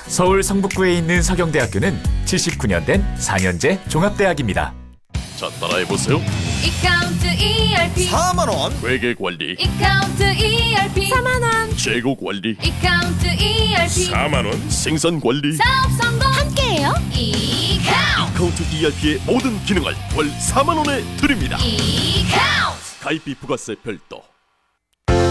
서울 성북구에 있는 서경대학교는 79년 된 4년제 종합대학입니다. 자, 따라해보세요. 이카운트 ERP 4만원. 회계관리, 이카운트 ERP 4만원 재고관리, 이카운트 ERP 4만원, 생산관리, 사업 성공 함께해요 이카운트 카운트 ERP의 모든 기능을 월 4만원에 드립니다. 이카운트 가입비 부가세 별도.